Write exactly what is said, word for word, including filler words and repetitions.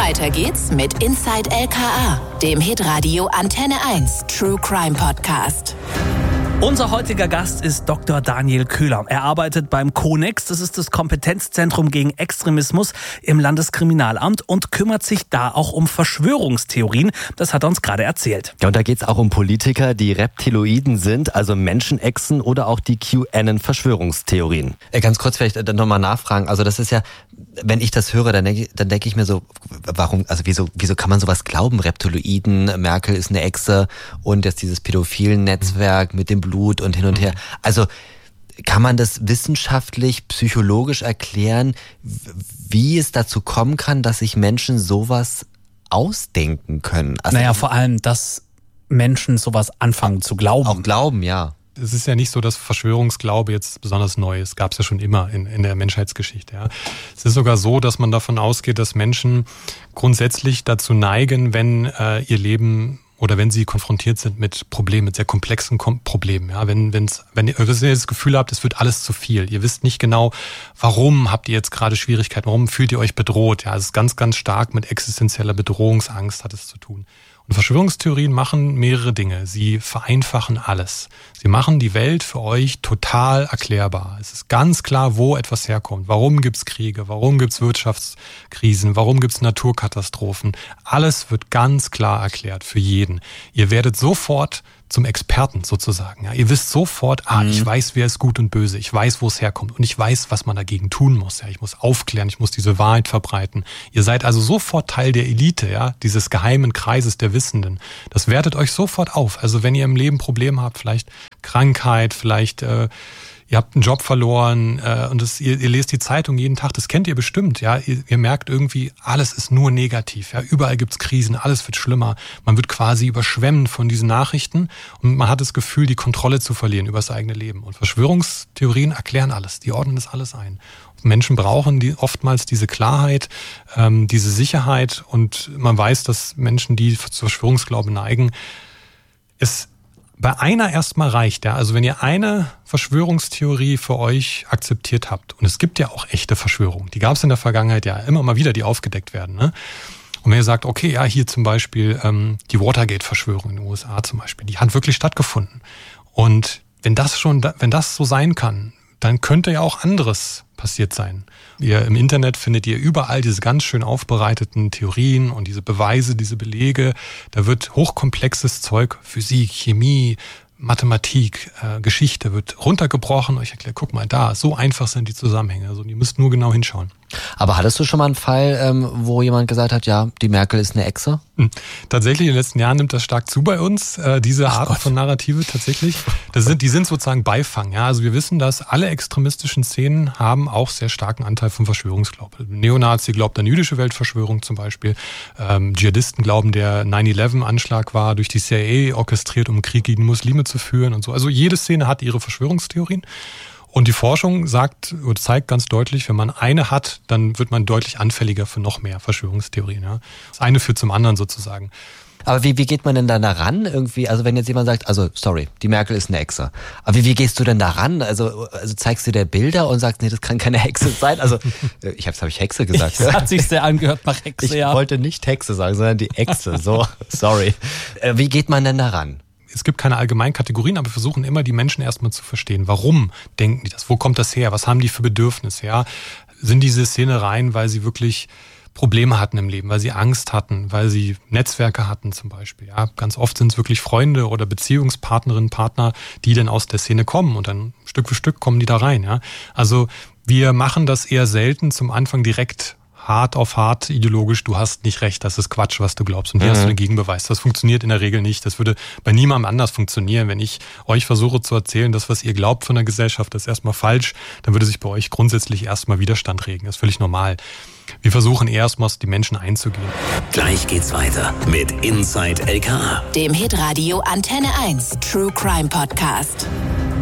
Weiter geht's mit Inside L K A, dem Hitradio Antenne eins True Crime Podcast. Unser heutiger Gast ist Doktor Daniel Köhler. Er arbeitet beim Konex, das ist das Kompetenzzentrum gegen Extremismus im Landeskriminalamt und kümmert sich da auch um Verschwörungstheorien. Das hat er uns gerade erzählt. Ja, und da geht es auch um Politiker, die Reptiloiden sind, also Menschenechsen oder auch die QAnon-Verschwörungstheorien. Äh, ganz kurz vielleicht dann nochmal nachfragen. Also das ist ja, wenn ich das höre, dann denke dann denk ich mir so, warum, also wieso, wieso kann man sowas glauben? Reptiloiden, Merkel ist eine Echse und jetzt dieses pädophilen Netzwerk mit dem Blut und hin und her. Also kann man das wissenschaftlich, psychologisch erklären, wie es dazu kommen kann, dass sich Menschen sowas ausdenken können? Also naja, vor allem, dass Menschen sowas anfangen zu glauben. Auch glauben, ja. Es ist ja nicht so, dass Verschwörungsglaube jetzt besonders neu ist. Gab es ja schon immer in, in der Menschheitsgeschichte. Ja. Es ist sogar so, dass man davon ausgeht, dass Menschen grundsätzlich dazu neigen, wenn äh, ihr Leben oder wenn sie konfrontiert sind mit Problemen, mit sehr komplexen Kom- Problemen. Ja, wenn, wenn's, wenn ihr das Gefühl habt, es wird alles zu viel. Ihr wisst nicht genau, warum habt ihr jetzt gerade Schwierigkeiten, warum fühlt ihr euch bedroht. Ja, es ist ganz, ganz stark mit existenzieller Bedrohungsangst hat es zu tun. Und Verschwörungstheorien machen mehrere Dinge. Sie vereinfachen alles. Sie machen die Welt für euch total erklärbar. Es ist ganz klar, wo etwas herkommt. Warum gibt's Kriege? Warum gibt's Wirtschaftskrisen? Warum gibt's Naturkatastrophen? Alles wird ganz klar erklärt für jeden. Ihr werdet sofort zum Experten sozusagen. Ja, ihr wisst sofort, ah, ich weiß, wer ist gut und böse. Ich weiß, wo es herkommt. Und ich weiß, was man dagegen tun muss. Ja, ich muss aufklären, ich muss diese Wahrheit verbreiten. Ihr seid also sofort Teil der Elite, ja, dieses geheimen Kreises der Wissenden. Das wertet euch sofort auf. Also wenn ihr im Leben Probleme habt, vielleicht Krankheit, vielleicht äh, ihr habt einen Job verloren äh, und das, ihr, ihr lest die Zeitung jeden Tag, das kennt ihr bestimmt. Ja, ihr, ihr merkt irgendwie, alles ist nur negativ. Ja, überall gibt's Krisen, alles wird schlimmer. Man wird quasi überschwemmt von diesen Nachrichten und man hat das Gefühl, die Kontrolle zu verlieren über das eigene Leben. Und Verschwörungstheorien erklären alles, die ordnen das alles ein. Und Menschen brauchen die oftmals diese Klarheit, ähm, diese Sicherheit und man weiß, dass Menschen, die zu Verschwörungsglauben neigen, es bei einer erstmal reicht, ja. Also wenn ihr eine Verschwörungstheorie für euch akzeptiert habt, und es gibt ja auch echte Verschwörungen, die gab es in der Vergangenheit ja immer mal wieder, die aufgedeckt werden, ne? Und wenn ihr sagt, okay, ja, hier zum Beispiel ähm, die Watergate-Verschwörung in den U S A zum Beispiel, die hat wirklich stattgefunden. Und wenn das schon, wenn das so sein kann, dann könnte ja auch anderes passiert sein. Ihr im Internet findet ihr überall diese ganz schön aufbereiteten Theorien und diese Beweise, diese Belege. Da wird hochkomplexes Zeug, Physik, Chemie, Mathematik, äh, Geschichte wird runtergebrochen. Ich erkläre, guck mal da, so einfach sind die Zusammenhänge. Also ihr müsst nur genau hinschauen. Aber hattest du schon mal einen Fall, ähm, wo jemand gesagt hat, ja, die Merkel ist eine Echse? Hm. Tatsächlich, in den letzten Jahren nimmt das stark zu bei uns, äh, diese Art Ach von Narrative tatsächlich. Das sind, die sind sozusagen Beifang. Ja? Also wir wissen, dass alle extremistischen Szenen haben auch sehr starken Anteil von Verschwörungsglauben. Neonazi glaubt an jüdische Weltverschwörung zum Beispiel. Ähm, Dschihadisten glauben, der nine eleven Anschlag war durch die C I A orchestriert, um Krieg gegen Muslime zu führen und so. Also jede Szene hat ihre Verschwörungstheorien. Und die Forschung sagt oder zeigt ganz deutlich, wenn man eine hat, dann wird man deutlich anfälliger für noch mehr Verschwörungstheorien. Ja. Das eine führt zum anderen sozusagen. Aber wie, wie geht man denn da ran irgendwie? Also wenn jetzt jemand sagt, also sorry, die Merkel ist eine Echse. Aber wie, wie gehst du denn da ran? Also, also zeigst du dir Bilder und sagst, nee, das kann keine Hexe sein? Also ich habe, habe ich Hexe gesagt. Das hat sich sehr angehört nach Hexe, ich ja. Ich wollte nicht Hexe sagen, sondern die Echse. So, sorry. Wie geht man denn da ran? Es gibt keine allgemeinen Kategorien, aber wir versuchen immer, die Menschen erstmal zu verstehen. Warum denken die das? Wo kommt das her? Was haben die für Bedürfnisse? Ja? Sind diese Szenereien, weil sie wirklich Probleme hatten im Leben, weil sie Angst hatten, weil sie Netzwerke hatten zum Beispiel. Ja? Ganz oft sind es wirklich Freunde oder Beziehungspartnerinnen, Partner, die dann aus der Szene kommen und dann Stück für Stück kommen die da rein. Ja? Also wir machen das eher selten zum Anfang direkt hart auf hart ideologisch, du hast nicht recht, das ist Quatsch, was du glaubst. Und hier mhm. hast du den Gegenbeweis. Das funktioniert in der Regel nicht. Das würde bei niemandem anders funktionieren. Wenn ich euch versuche zu erzählen, das, was ihr glaubt von der Gesellschaft, ist erstmal falsch, dann würde sich bei euch grundsätzlich erstmal Widerstand regen. Das ist völlig normal. Wir versuchen erstmal, die Menschen einzugehen. Gleich geht's weiter mit Inside L K A, dem Hitradio Antenne eins True Crime Podcast.